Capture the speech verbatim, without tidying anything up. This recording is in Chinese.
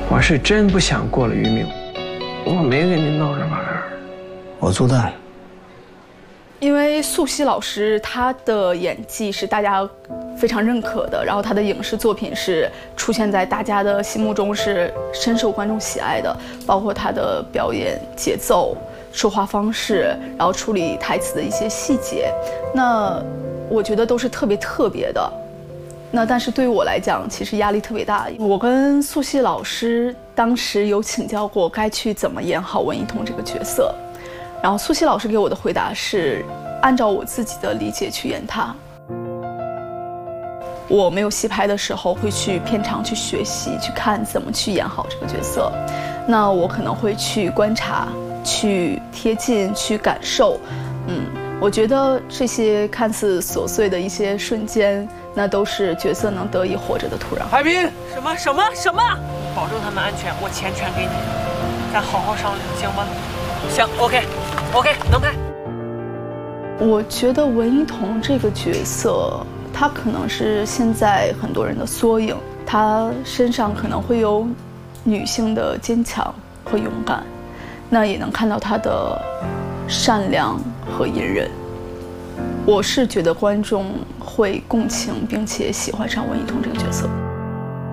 我是真不想过了于明，我没跟你闹这玩意儿。 我做蛋。 因为素汐老师她的演技是大家非常认可的，然后她的影视作品是出现在大家的心目中是深受观众喜爱的，包括她的表演节奏、说话方式，然后处理台词的一些细节，那我觉得都是特别特别的。那但是对于我来讲，其实压力特别大。我跟素汐老师当时有请教过该去怎么演好文一彤这个角色。然后素汐老师给我的回答是，按照我自己的理解去演她。我没有戏拍的时候，会去片场去学习，去看怎么去演好这个角色。那我可能会去观察，去贴近，去感受。嗯，我觉得这些看似琐碎的一些瞬间，那都是角色能得以活着的土壤。 海滨， 什么什么什么？ 保证他们安全，我钱全给你，咱好好商量，行吗？ 行 ，OK。OK， 能拍。 我觉得文一彤这个角色，她可能是现在很多人的缩影。她身上可能会有女性的坚强和勇敢，那也能看到她的善良和隐忍。我是觉得观众会共情并且喜欢上文一彤这个角色。